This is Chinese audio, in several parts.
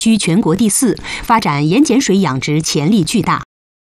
居全国第4，发展盐碱水养殖潜力巨大。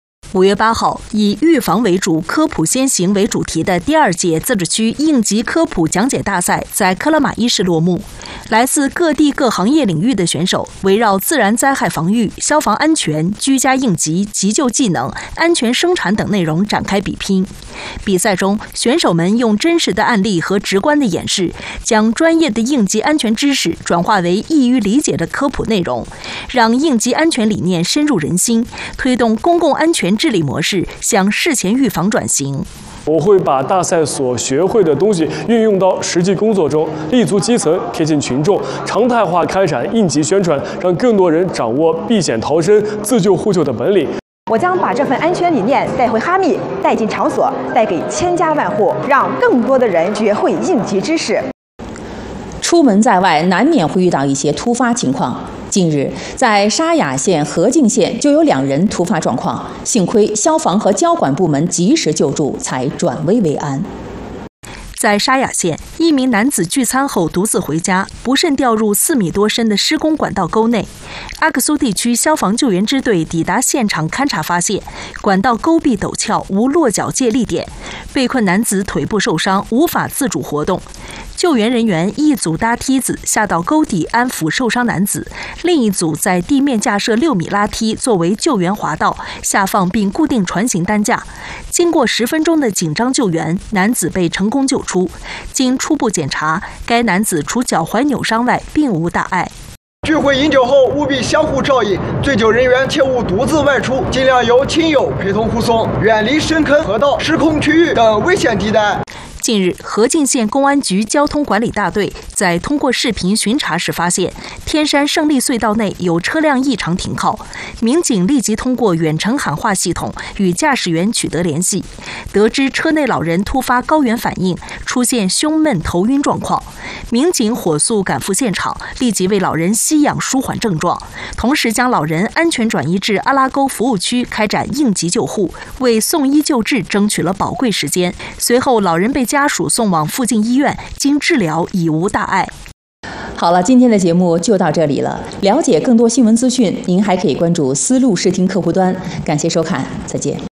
5月8号，以预防为主、科普先行为主题的第2届自治区应急科普讲解大赛在克拉玛依市落幕。来自各地各行业领域的选手，围绕自然灾害防御、消防安全、居家应急、急救技能、安全生产等内容展开比拼。比赛中，选手们用真实的案例和直观的演示，将专业的应急安全知识转化为易于理解的科普内容，让应急安全理念深入人心，推动公共安全治理模式向事前预防转型。 我会把大赛所学会的东西运用到实际工作中，立足基层，贴近群众，常态化开展应急宣传，让更多人掌握避险逃生、自救互救的本领。 我将把这份安全理念带回哈密，带进场所，带给千家万户，让更多的人学会应急知识。 出门在外，难免会遇到一些突发情况。近日，在沙雅县和静县就有2人突发状况，幸亏消防和交管部门及时救助，才转危为安。 在沙雅县，一名男子聚餐后独自回家，不慎掉入4米多深的施工管道沟内。阿克苏地区消防救援支队抵达现场勘查，发现管道沟壁陡峭，无落脚借力点，被困男子腿部受伤，无法自主活动。救援人员一组搭梯子下到沟底安抚受伤男子，另一组在地面架设6米拉梯作为救援滑道，下放并固定船型担架。经过10分钟的紧张救援，男子被成功救出。经初步检查，该男子除脚踝扭伤外，并无大碍。 聚会饮酒后务必相互照应，醉酒人员切勿独自外出，尽量由亲友陪同护送，远离深坑、河道、失控区域等危险地带。 近日，和静县公安局交通管理大队在通过视频巡查时发现，天山胜利隧道内有车辆异常停靠。民警立即通过远程喊话系统与驾驶员取得联系，得知车内老人突发高原反应，出现胸闷、头晕状况。民警火速赶赴现场，立即为老人吸氧舒缓症状，同时将老人安全转移至阿拉沟服务区开展应急救护，为送医救治争取了宝贵时间。随后，老人被家属送往附近医院，经治疗已无大碍。 好了，今天的节目就到这里了。了解更多新闻资讯，您还可以关注丝路视听客户端。感谢收看，再见。